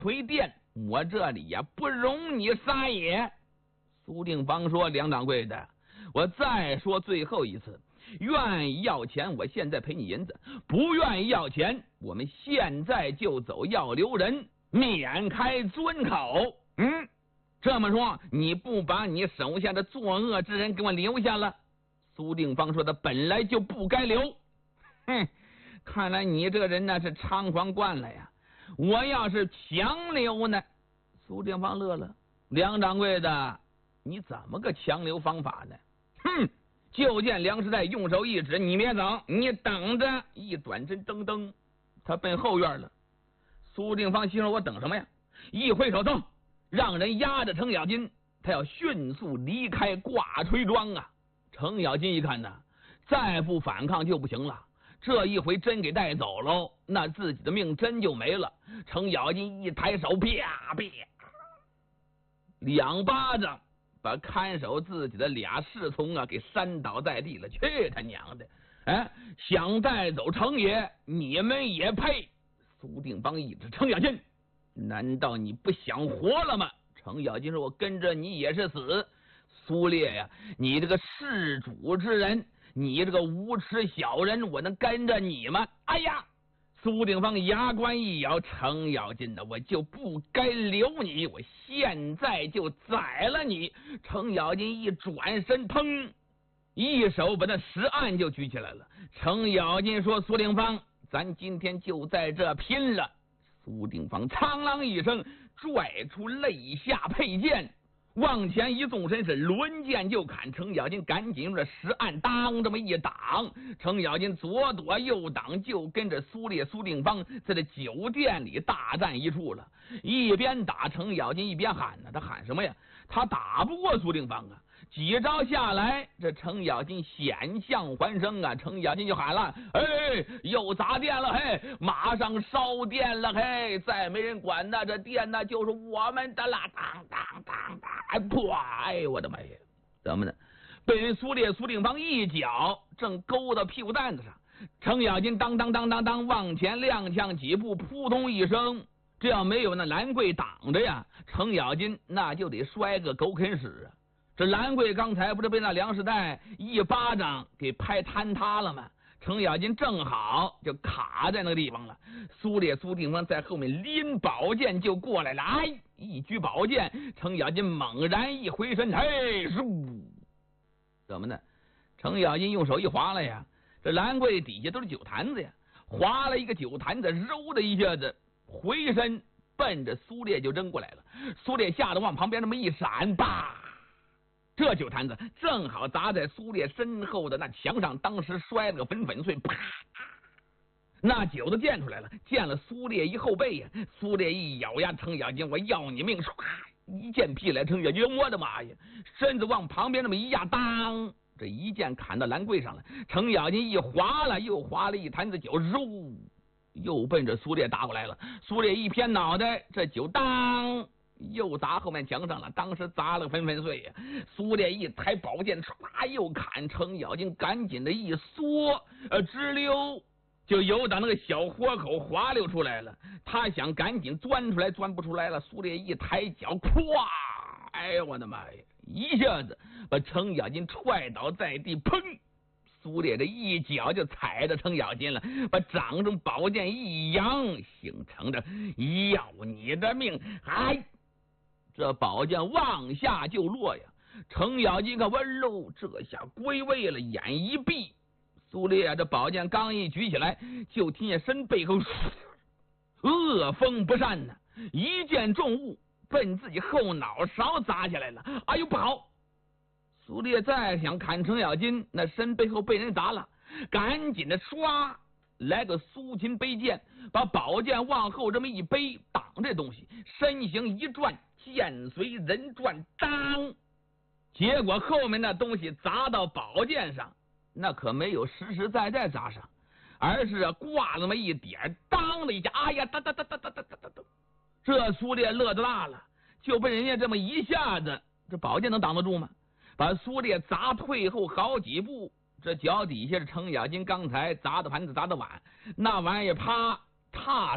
推殿，我这里也不容你杀也。苏定方说：“梁掌柜的，我再说最后一次，愿意要钱，我现在赔你银子；不愿意要钱，我们现在就走，要留人，免开尊口。这么说，你不把你手下的作恶之人给我留下了？”苏定方说：“他本来就不该留。”看来你这个人呢是猖狂惯了呀！我要是强留呢？苏定方乐了：“梁掌柜的，你怎么个强留方法呢？”就见梁师太用手一指：“你别走，你等着！”一转身，噔噔，他奔后院了。苏定方心说：“我等什么呀？”一挥手，走，让人押着程咬金，他要迅速离开挂锤庄啊！程咬金一看呢，再不反抗就不行了。这一回真给带走喽，那自己的命真就没了。程咬金一抬手，啪啪，两巴掌把看守自己的俩侍从啊给扇倒在地了。去他娘的！想带走程爷，你们也配！苏定方一指程咬金：“难道你不想活了吗？”程咬金说：“我跟着你也是死。”苏烈呀，你这个弑主之人，你这个无耻小人，我能跟着你吗？哎呀！苏定方牙关一咬：“程咬金的，我就不该留你，我现在就宰了你！”程咬金一转身，砰，一手把那石案就举起来了。程咬金说：“苏定方，咱今天就在这拼了！”苏定方苍啷一声拽出肋下佩剑，往前一纵身，是抡剑就砍。程咬金赶紧用这石案当这么一挡，程咬金左躲右挡，就跟着苏烈、苏定方在这酒店里大战一处了。一边打，程咬金一边喊呢，他喊什么呀？他打不过苏定方啊！几招下来，这程咬金险象环生啊！程咬金就喊了：“又砸店了！马上烧店了！再没人管呢，这店呢就是我们的了！”当当当当，噗！我的妈呀！怎么呢？被人苏烈、苏定方一脚正勾到屁股蛋子上，程咬金当当当当当往前踉跄几步，扑通一声，这要没有那兰桂挡着呀，程咬金那就得摔个狗啃屎啊！这兰桂刚才不是被那梁世代一巴掌给拍坍塌了吗？程咬金正好就卡在那个地方了。苏烈、苏定方在后面拎宝剑就过来了，一举宝剑，程咬金猛然一回身，嗖！怎么呢？程咬金用手一划了呀，这兰桂底下都是酒坛子呀，划了一个酒坛子，揉的一下子回身奔着苏烈就扔过来了。苏烈吓得往旁边那么一闪，叭！这酒坛子正好砸在苏烈身后的那墙上，当时摔了个粉粉碎，啪！那酒都溅出来了，溅了苏烈一后背呀！苏烈一咬牙，程咬金，我要你命！唰，一剑劈来，程咬金，我的妈呀！身子往旁边那么一压，当，这一剑砍到兰桂上了。程咬金一划了，又划了一坛子酒，嗖，又奔着苏烈打过来了。苏烈一偏脑袋，这酒当又砸后面墙上了，当时砸了粉粉碎呀！苏烈一抬宝剑，唰又砍，程咬金赶紧的一缩，直溜就由打那个小豁口滑溜出来了。他想赶紧钻出来，钻不出来了。苏烈一抬脚，咵！我的妈呀！一下子把程咬金踹倒在地，砰！苏烈这一脚就踩着程咬金了，把掌中宝剑一扬，形成着要你的命！这宝剑往下就落呀！程咬金可温喽，这下归位了，眼一闭。苏烈这宝剑刚一举起来，就听见身背后恶风不善呢，一件重物奔自己后脑勺砸下来了。哎呦，不好！苏烈再想砍程咬金，那身背后被人砸了，赶紧的唰来个苏秦背剑，把宝剑往后这么一背，挡这东西，身形一转，剑随人转，当！结果后面那东西砸到宝剑上，那可没有实实在在砸上，而是挂那么一点，当的一下，哎呀，哒哒哒哒哒哒哒哒哒！这苏烈乐得大了，就被人家这么一下子，这宝剑能挡得住吗？把苏烈砸退后好几步，这脚底下是程咬金刚才砸的盘子砸的碗，那玩意啪踏上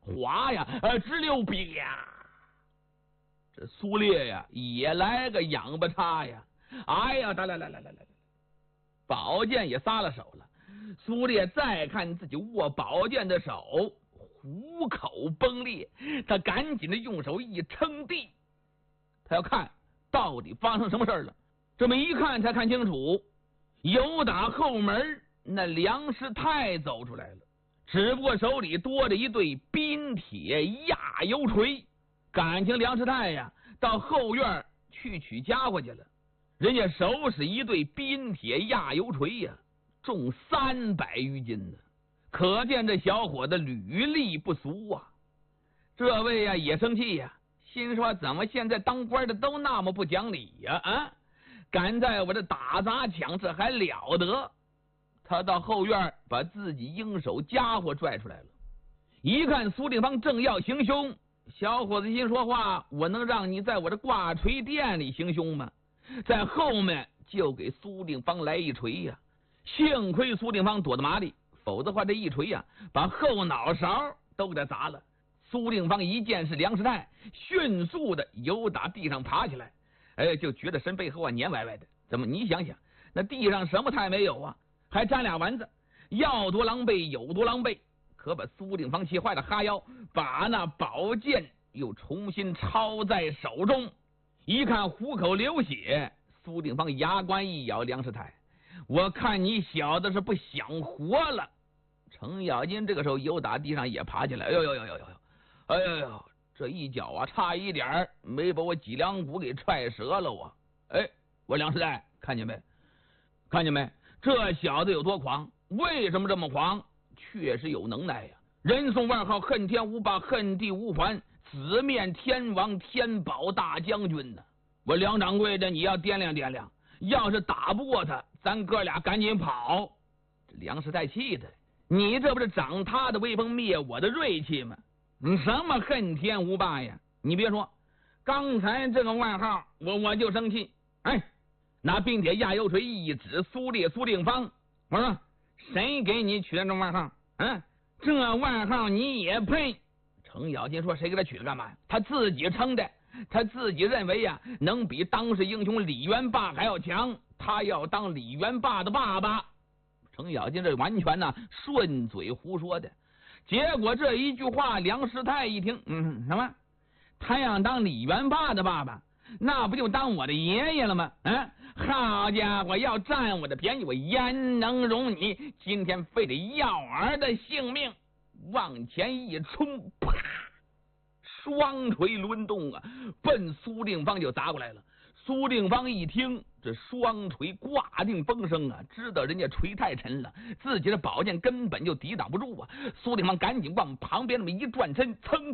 哗呀，直溜啪！这苏烈呀，也来个仰巴叉呀！哎呀，来，宝剑也撒了手了。苏烈再看自己握宝剑的手，虎口崩裂，他赶紧的用手一撑地，他要看到底发生什么事了。这么一看才看清楚，有打后门那梁师太走出来了，只不过手里多着一对冰铁压油锤。感情梁师太呀到后院去取家伙去了，人家手使一对冰铁压油锤呀，重300余斤呢，可见这小伙子履历不俗啊。这位呀也生气呀，心说怎么现在当官的都那么不讲理呀？敢在我这打砸抢，这还了得？他到后院把自己应手家伙拽出来了，一看苏定方正要行凶，小伙子心说话，我能让你在我这挂锤店里行凶吗？在后面就给苏定方来一锤呀！幸亏苏定方躲在麻里，否则话这一锤呀，把后脑勺都给他砸了。苏定方一见是梁师太，迅速的由打地上爬起来，就觉得身背后黏歪歪的。怎么？你想想，那地上什么菜没有啊？还沾俩丸子，要多狼狈有多狼狈。可把苏定方气坏了，哈腰把那宝剑又重新抄在手中，一看虎口流血，苏定方牙关一咬，梁师太，我看你小子是不想活了。程咬金这个时候由打地上也爬起来，哎呦，这一脚啊，差一点没把我脊梁骨给踹折了我。我梁师太看见没？看见没？这小子有多狂？为什么这么狂？确实有能耐呀！人送外号恨天无霸，恨地无还，紫面天王天宝大将军呢。我梁掌柜的，你要掂量掂量，要是打不过他，咱哥俩赶紧跑。这梁师太气的，你这不是长他的威风，灭我的锐气吗？什么恨天无霸呀？你别说，刚才这个外号我就生气。拿冰铁压油锤一指苏烈苏定方，我说谁给你取的这外号？这外号你也配？程咬金说谁给他取的干嘛呀？他自己称的，他自己认为呀，能比当世英雄李元霸还要强，他要当李元霸的爸爸。程咬金这完全呢顺嘴胡说的，结果这一句话梁师太一听，什么？他要当李元霸的爸爸，那不就当我的爷爷了吗？好家伙，要占我的便宜，我焉能容你？今天非得要儿的性命！往前一冲，啪！双锤轮动啊，奔苏定方就砸过来了。苏定方一听这双锤挂定风声啊，知道人家锤太沉了，自己的宝剑根本就抵挡不住啊。苏定方赶紧往旁边那么一转身，蹭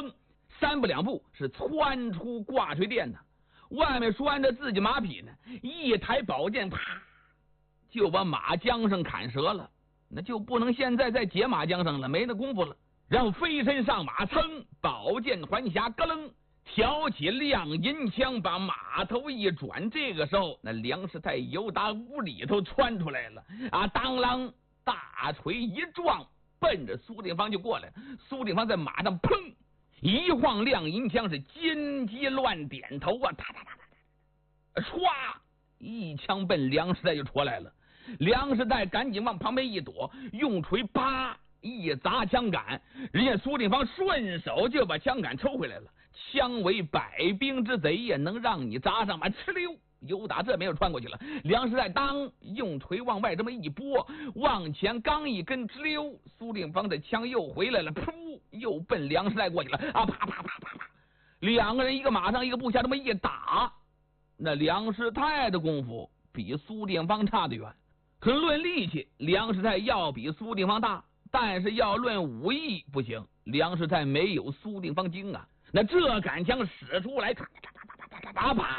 3步2步是窜出挂锤店呢。外面拴着自己马匹呢，一抬宝剑，啪，就把马缰绳砍折了。那就不能现在再解马缰绳了，没那功夫了。然后飞身上马，噌，宝剑环匣，咯楞，挑起亮银枪，把马头一转。这个时候，那梁师太由打屋里头窜出来了啊！当啷，大锤一撞，奔着苏定方就过来。苏定方在马上砰一晃亮银枪，是金鸡乱点头啊！唰，一枪奔梁师太就戳来了。梁师太赶紧往旁边一躲，用锤啪一砸枪杆，人家苏定方顺手就把枪杆抽回来了。枪为百兵之贼呀，能让你砸上吗？哧溜，由打这边又穿过去了。梁师太当用锤往外这么一拨，往前刚一跟，哧溜，苏定方的枪又回来了，噗，又奔梁师太过去了啊！啪，两个人一个马上一个步下，这么一打，那梁师太的功夫比苏定方差得远。可论力气，梁师太要比苏定方大，但是要论武艺不行，梁师太没有苏定方精啊。那这杆枪使出来，啪！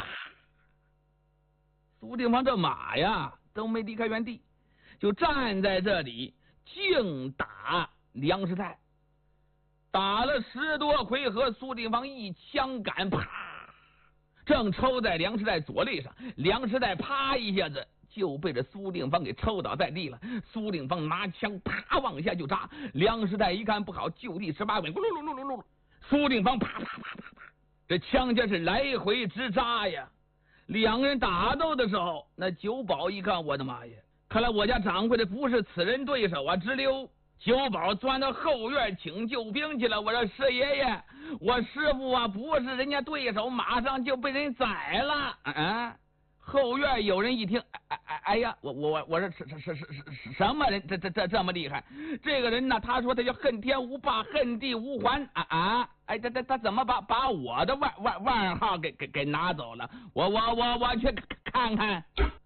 苏定方这马呀都没离开原地，就站在这里净打梁师太。打了10多回合，苏定方一枪杆，啪，正抽在梁师太左肋上。梁师太啪一下子就被这苏定方给抽倒在地了。苏定方拿枪啪往下就扎，梁世泰一看不好，就地18滚，咕噜噜噜噜噜。苏定方啪啪啪啪啪，这枪架是来回直扎呀。两个人打斗的时候，那九保一看，我的妈呀！看来我家掌柜的不是此人对手啊！直溜。九保钻到后院请救兵去了。我说师爷爷，我师傅啊不是人家对手，马上就被人宰了。后院有人一听，哎呀，我说什么人？这么厉害？这个人呢，他说他叫恨天无霸，恨地无还他怎么把我的外号给拿走了？我去看看。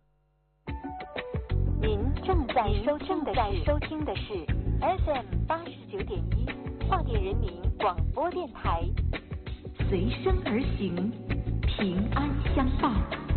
您正在收听的是 FM 89.1化电人民广播电台，随声而行，平安相伴。